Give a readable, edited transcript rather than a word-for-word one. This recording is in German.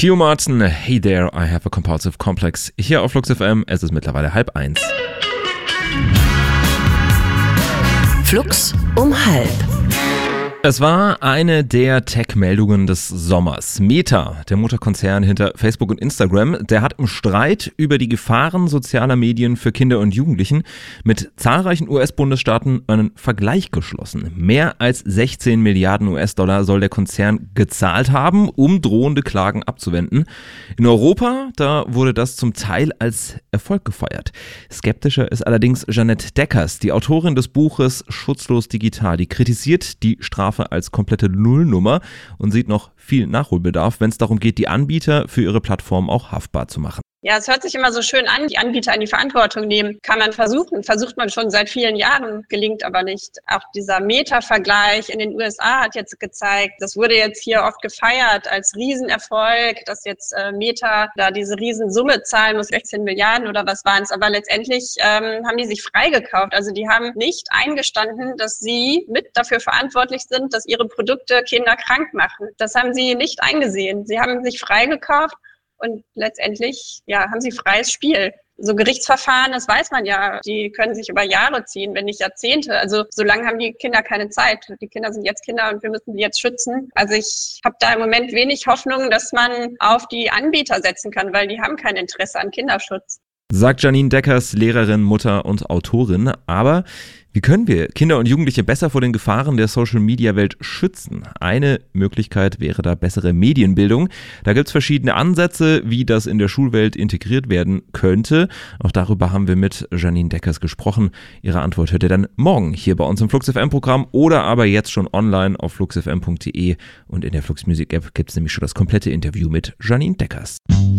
Q Martin, Hey There, I Have a Compulsive Complex. Hier auf Flux FM, es ist mittlerweile 12:30. Flux um 12:30. Es war eine der Tech-Meldungen des Sommers. Meta, der Mutterkonzern hinter Facebook und Instagram, der hat im Streit über die Gefahren sozialer Medien für Kinder und Jugendlichen mit zahlreichen US-Bundesstaaten einen Vergleich geschlossen. Mehr als 16 Milliarden US-Dollar soll der Konzern gezahlt haben, um drohende Klagen abzuwenden. In Europa, da wurde das zum Teil als Erfolg gefeiert. Skeptischer ist allerdings Jeanette Deckers, die Autorin des Buches Schutzlos digital. Die kritisiert die Strafe als komplette Nullnummer und sieht noch viel Nachholbedarf, wenn es darum geht, die Anbieter für ihre Plattform auch haftbar zu machen. Ja, es hört sich immer so schön an, die Anbieter in die Verantwortung nehmen. Kann man versucht man schon seit vielen Jahren, gelingt aber nicht. Auch dieser Meta-Vergleich in den USA hat jetzt gezeigt, das wurde jetzt hier oft gefeiert als Riesenerfolg, dass jetzt Meta da diese Riesensumme zahlen muss, 16 Milliarden oder was waren es. Aber letztendlich haben die sich freigekauft. Also die haben nicht eingestanden, dass sie mit dafür verantwortlich sind, dass ihre Produkte Kinder krank machen. Das haben sie nicht eingesehen. Sie haben sich freigekauft. Und letztendlich, haben sie freies Spiel. So Gerichtsverfahren, das weiß man ja, die können sich über Jahre ziehen, wenn nicht Jahrzehnte. Also so lange haben die Kinder keine Zeit. Die Kinder sind jetzt Kinder und wir müssen sie jetzt schützen. Also ich habe da im Moment wenig Hoffnung, dass man auf die Anbieter setzen kann, weil die haben kein Interesse an Kinderschutz. Sagt Janine Deckers, Lehrerin, Mutter und Autorin. Aber wie können wir Kinder und Jugendliche besser vor den Gefahren der Social-Media-Welt schützen? Eine Möglichkeit wäre da bessere Medienbildung. Da gibt es verschiedene Ansätze, wie das in der Schulwelt integriert werden könnte. Auch darüber haben wir mit Janine Deckers gesprochen. Ihre Antwort hört ihr dann morgen hier bei uns im Flux FM-Programm oder aber jetzt schon online auf fluxfm.de. Und in der Flux Music App gibt es nämlich schon das komplette Interview mit Janine Deckers.